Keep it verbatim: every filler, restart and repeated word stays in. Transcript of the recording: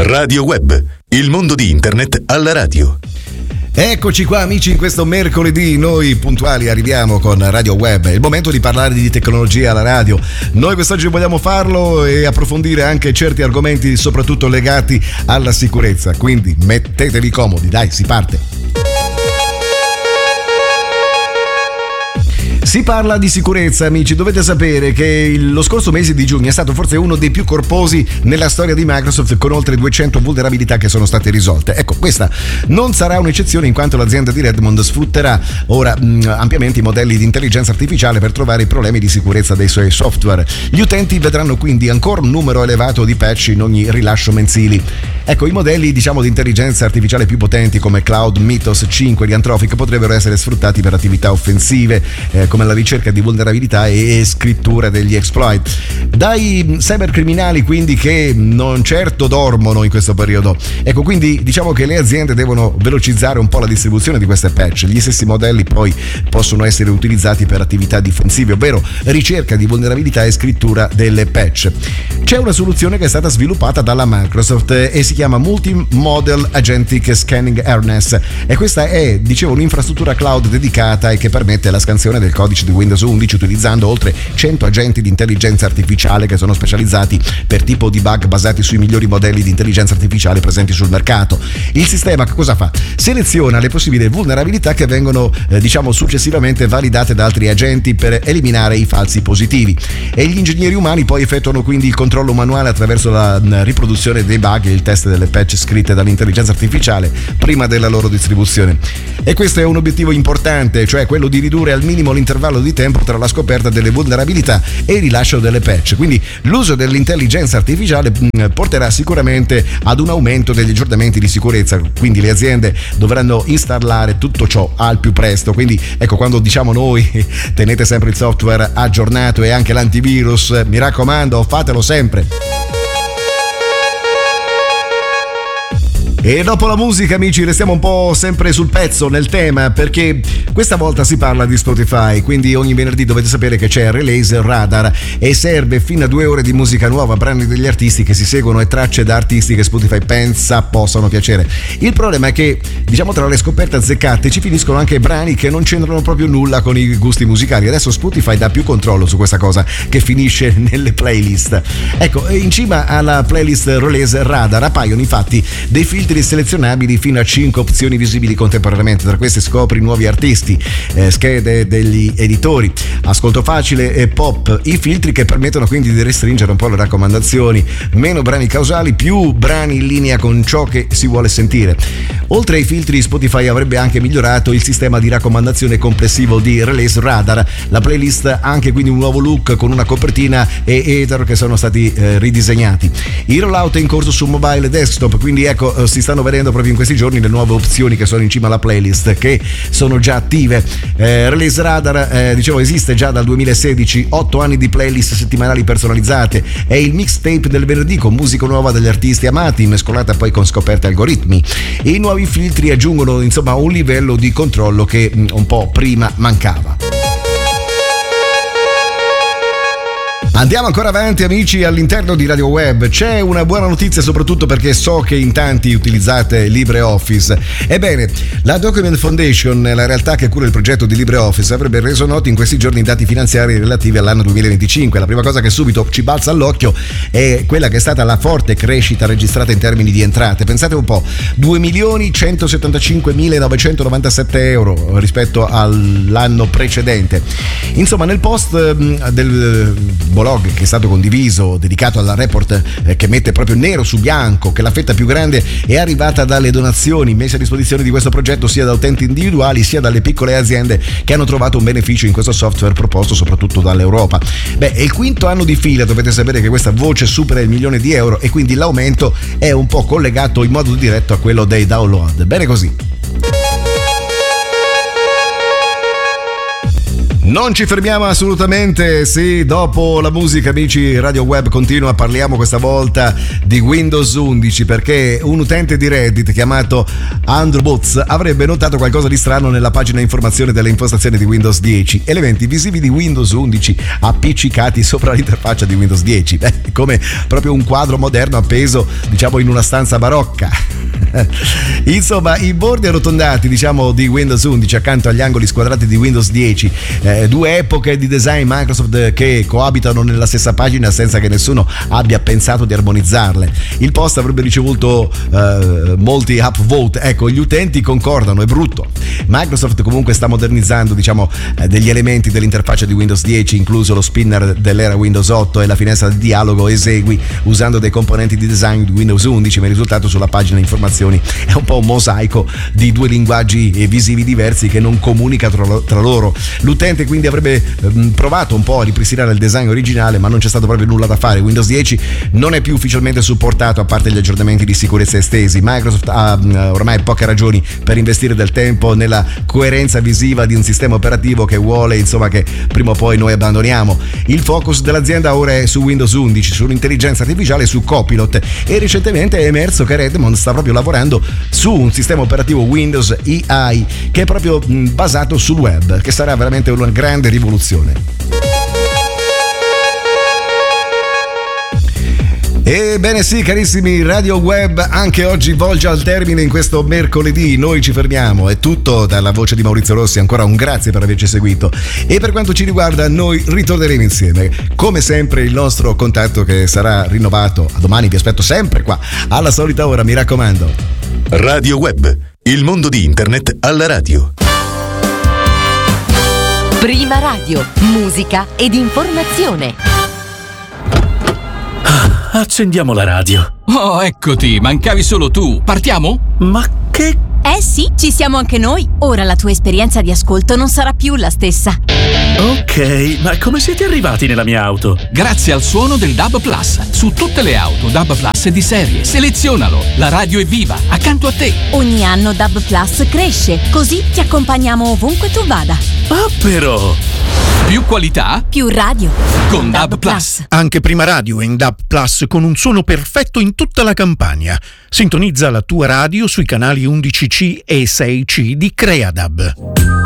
Radio Web, il mondo di Internet alla radio. Eccoci qua amici, in questo mercoledì noi puntuali arriviamo con Radio Web. È il momento di parlare di tecnologia alla radio. Noi quest'oggi vogliamo farlo e approfondire anche certi argomenti soprattutto legati alla sicurezza. Quindi mettetevi comodi, dai, si parte. Si parla di sicurezza, amici. Dovete sapere che lo scorso mese di giugno è stato forse uno dei più corposi nella storia di Microsoft, con oltre duecento vulnerabilità che sono state risolte. Ecco, questa non sarà un'eccezione, in quanto l'azienda di Redmond sfrutterà ora mh, ampiamente i modelli di intelligenza artificiale per trovare i problemi di sicurezza dei suoi software. Gli utenti vedranno quindi ancora un numero elevato di patch in ogni rilascio mensili. Ecco, i modelli, diciamo, di intelligenza artificiale più potenti come Cloud, Mythos cinque di Anthropic potrebbero essere sfruttati per attività offensive, eh, come la ricerca di vulnerabilità e scrittura degli exploit. Dai cybercriminali quindi che non certo dormono in questo periodo. Ecco, quindi diciamo che le aziende devono velocizzare un po' la distribuzione di queste patch. Gli stessi modelli poi possono essere utilizzati per attività difensive, ovvero ricerca di vulnerabilità e scrittura delle patch. C'è una soluzione che è stata sviluppata dalla Microsoft e si chiama Multi-Model Agentic Scanning Harness, e questa è, dicevo, un'infrastruttura cloud dedicata e che permette la scansione del codice di Windows undici utilizzando oltre cento agenti di intelligenza artificiale che sono specializzati per tipo di bug basati sui migliori modelli di intelligenza artificiale presenti sul mercato. Il sistema che cosa fa? Seleziona le possibili vulnerabilità che vengono eh, diciamo successivamente validate da altri agenti per eliminare i falsi positivi, e gli ingegneri umani poi effettuano quindi il controllo manuale attraverso la mh, riproduzione dei bug e il test delle patch scritte dall'intelligenza artificiale prima della loro distribuzione. E questo è un obiettivo importante, cioè quello di ridurre al minimo l'intervallo di tempo tra la scoperta delle vulnerabilità e il rilascio delle patch. Quindi l'uso dell'intelligenza artificiale porterà sicuramente ad un aumento degli aggiornamenti di sicurezza, quindi le aziende dovranno installare tutto ciò al più presto. Quindi ecco, quando diciamo noi tenete sempre il software aggiornato e anche l'antivirus, mi raccomando, fatelo sempre. E dopo la musica, amici, restiamo un po' sempre sul pezzo, nel tema, perché questa volta si parla di Spotify. Quindi ogni venerdì dovete sapere che c'è Release Radar e serve fino a due ore di musica nuova, brani degli artisti che si seguono e tracce da artisti che Spotify pensa possano piacere. Il problema è che, diciamo, tra le scoperte azzeccate ci finiscono anche brani che non c'entrano proprio nulla con i gusti musicali. Adesso Spotify dà più controllo su questa cosa, che finisce nelle playlist. Ecco, in cima alla playlist Release Radar appaiono infatti dei filtri selezionabili fino a cinque opzioni visibili contemporaneamente. Tra queste scopri nuovi artisti, eh, schede degli editori, ascolto facile e pop. I filtri che permettono quindi di restringere un po' le raccomandazioni: meno brani causali, più brani in linea con ciò che si vuole sentire. Oltre ai filtri, Spotify avrebbe anche migliorato il sistema di raccomandazione complessivo di Release Radar. La playlist ha anche quindi un nuovo look con una copertina e header che sono stati eh, ridisegnati. Il rollout è in corso su mobile e desktop, quindi ecco, si stanno vedendo proprio in questi giorni le nuove opzioni che sono in cima alla playlist, che sono già attive. eh, Release Radar eh, dicevo esiste già dal duemilasedici, otto anni di playlist settimanali personalizzate, è il mixtape del venerdì con musica nuova degli artisti amati mescolata poi con scoperte algoritmi, e i nuovi filtri aggiungono insomma un livello di controllo che mh, un po' prima mancava. Andiamo ancora avanti, amici, all'interno di Radio Web. C'è una buona notizia, soprattutto perché so che in tanti utilizzate LibreOffice. Ebbene, la Document Foundation, la realtà che cura il progetto di LibreOffice, avrebbe reso noti in questi giorni i dati finanziari relativi all'anno duemilaventicinque. La prima cosa che subito ci balza all'occhio è quella che è stata la forte crescita registrata in termini di entrate. Pensate un po', due milioni centosettantacinquemilanovecentonovantasette euro rispetto all'anno precedente. Insomma, nel post del blog che è stato condiviso dedicato alla report eh, che mette proprio nero su bianco che la fetta più grande è arrivata dalle donazioni messe a disposizione di questo progetto sia da utenti individuali sia dalle piccole aziende che hanno trovato un beneficio in questo software proposto soprattutto dall'Europa. Beh, è il quinto anno di fila, dovete sapere che questa voce supera il milione di euro e quindi l'aumento è un po' collegato in modo diretto a quello dei download. Bene così. Non ci fermiamo assolutamente, sì, dopo la musica, amici, Radio Web continua, parliamo questa volta di Windows undici, perché un utente di Reddit chiamato Andrew Boots avrebbe notato qualcosa di strano nella pagina informazione delle impostazioni di Windows dieci, elementi visivi di Windows undici appiccicati sopra l'interfaccia di Windows dieci, beh, come proprio un quadro moderno appeso, diciamo, in una stanza barocca. Insomma, i bordi arrotondati, diciamo, di Windows undici accanto agli angoli squadrati di Windows dieci, eh, due epoche di design Microsoft che coabitano nella stessa pagina senza che nessuno abbia pensato di armonizzarle. Il post avrebbe ricevuto eh, molti upvote, ecco, gli utenti concordano, è brutto. Microsoft comunque sta modernizzando, diciamo, eh, degli elementi dell'interfaccia di Windows dieci, incluso lo spinner dell'era Windows otto e la finestra di dialogo esegui, usando dei componenti di design di Windows undici, ma il risultato sulla pagina informazioni è un po' un mosaico di due linguaggi visivi diversi che non comunicano tra loro. L'utente quindi avrebbe ehm, provato un po' a ripristinare il design originale, ma non c'è stato proprio nulla da fare. Windows dieci non è più ufficialmente supportato, a parte gli aggiornamenti di sicurezza estesi. Microsoft ha mh, ormai poche ragioni per investire del tempo nella coerenza visiva di un sistema operativo che vuole, insomma, che prima o poi noi abbandoniamo. Il focus dell'azienda ora è su Windows undici, sull'intelligenza artificiale e su Copilot, e recentemente è emerso che Redmond sta proprio lavorando su un sistema operativo Windows A I che è proprio mh, basato sul web, che sarà veramente una grande rivoluzione. Ebbene sì, carissimi, Radio Web anche oggi volge al termine in questo mercoledì. Noi ci fermiamo, è tutto dalla voce di Maurizio Rossi, ancora un grazie per averci seguito, e per quanto ci riguarda noi ritorneremo insieme, come sempre il nostro contatto che sarà rinnovato. A domani, vi aspetto sempre qua alla solita ora, mi raccomando. Radio Web, il mondo di internet alla radio. Prima Radio, musica ed informazione. Accendiamo la radio. Oh, eccoti, mancavi solo tu. Partiamo? Ma che... Eh sì, ci siamo anche noi. Ora la tua esperienza di ascolto non sarà più la stessa. Ok, ma come siete arrivati nella mia auto? Grazie al suono del D A B Plus. Su tutte le auto D A B Plus è di serie. Selezionalo. La radio è viva, accanto a te. Ogni anno D A B Plus cresce, così ti accompagniamo ovunque tu vada. Ah, però... Più qualità, più radio con D A B Plus. Anche Prima Radio è in D A B Plus con un suono perfetto in tutta la Campania. Sintonizza la tua radio sui canali undici C e sei C di Creadab.